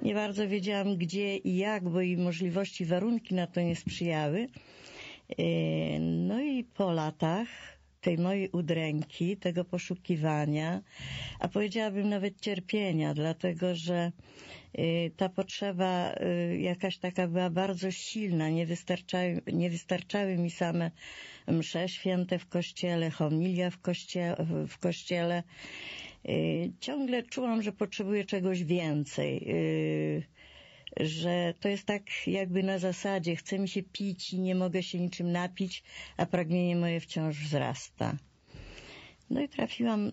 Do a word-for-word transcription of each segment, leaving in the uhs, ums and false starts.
Nie bardzo wiedziałam gdzie i jak, bo i możliwości, warunki na to nie sprzyjały. No i po latach tej mojej udręki, tego poszukiwania, a powiedziałabym nawet cierpienia, dlatego że ta potrzeba jakaś taka była bardzo silna, nie wystarczały, nie wystarczały mi same msze święte w kościele, homilia w kościele, w kościele. Ciągle czułam, że potrzebuję czegoś więcej, że to jest tak jakby na zasadzie, chce mi się pić i nie mogę się niczym napić, a pragnienie moje wciąż wzrasta. No i trafiłam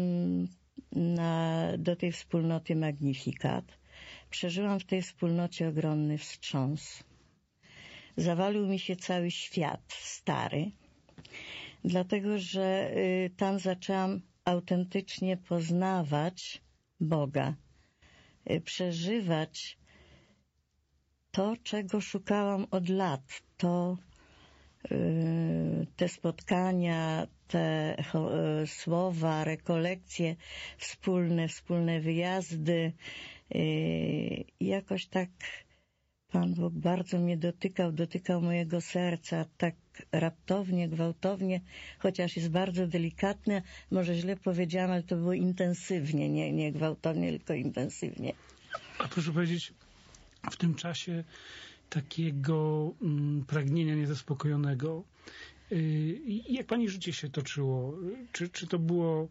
na, do tej wspólnoty Magnificat. Przeżyłam w tej wspólnocie ogromny wstrząs. Zawalił mi się cały świat stary, dlatego że y, tam zaczęłam autentycznie poznawać Boga, y, przeżywać to, czego szukałam od lat, to yy, te spotkania, te yy, słowa, rekolekcje wspólne, wspólne wyjazdy. Yy, jakoś tak Pan Bóg bardzo mnie dotykał, dotykał mojego serca tak raptownie, gwałtownie, chociaż jest bardzo delikatne. Może źle powiedziałam, ale to było intensywnie, nie, nie gwałtownie, tylko intensywnie. A proszę powiedzieć, w tym czasie takiego mm, pragnienia niezaspokojonego, yy, jak pani życie się toczyło? Czy, czy to było...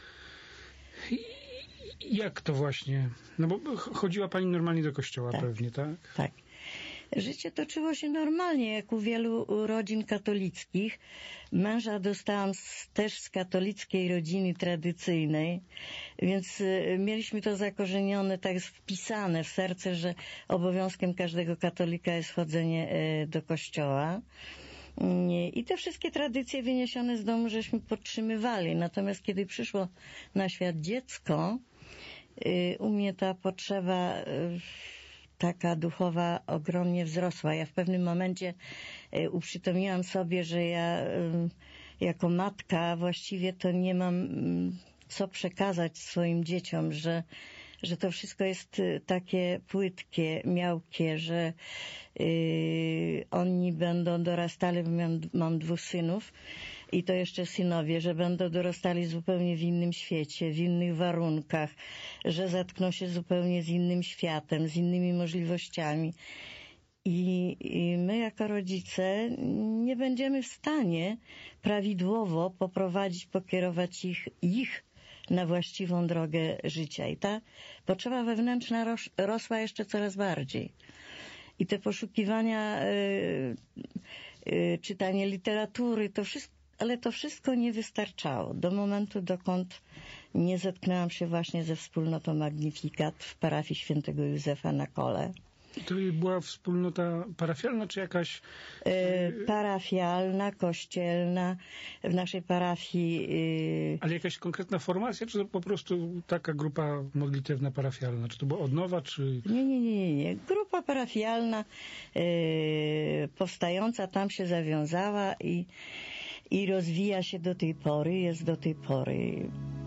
Jak to właśnie? No bo chodziła pani normalnie do kościoła, tak, pewnie, tak? Tak. Życie toczyło się normalnie, jak u wielu rodzin katolickich. Męża dostałam z, też z katolickiej rodziny tradycyjnej, więc y, mieliśmy to zakorzenione, tak wpisane w serce, że obowiązkiem każdego katolika jest chodzenie y, do kościoła. I te wszystkie tradycje wyniesione z domu żeśmy podtrzymywali. Natomiast kiedy przyszło na świat dziecko, y, u mnie ta potrzeba y, taka duchowa ogromnie wzrosła. Ja w pewnym momencie y, uprzytomniłam sobie, że ja y, jako matka właściwie to nie mam y, co przekazać swoim dzieciom, że że to wszystko jest takie płytkie, miałkie, że yy, oni będą dorastali, bo mam, mam dwóch synów i to jeszcze synowie, że będą dorastali zupełnie w innym świecie, w innych warunkach, że zetkną się zupełnie z innym światem, z innymi możliwościami. I, I my jako rodzice nie będziemy w stanie prawidłowo poprowadzić, pokierować ich, ich na właściwą drogę życia. I ta potrzeba wewnętrzna ros, rosła jeszcze coraz bardziej. I te poszukiwania, y, y, czytanie literatury, to wszystko, ale to wszystko nie wystarczało. Do momentu, dokąd nie zetknęłam się właśnie ze wspólnotą Magnificat w parafii świętego Józefa na Kole. To była wspólnota parafialna, czy jakaś... Yy, parafialna, kościelna, w naszej parafii... Yy... Ale jakaś konkretna formacja, czy to po prostu taka grupa modlitewna parafialna? Czy to była odnowa, czy... Nie, nie, nie, nie. nie. Grupa parafialna yy, powstająca tam się zawiązała i, i rozwija się do tej pory, jest do tej pory.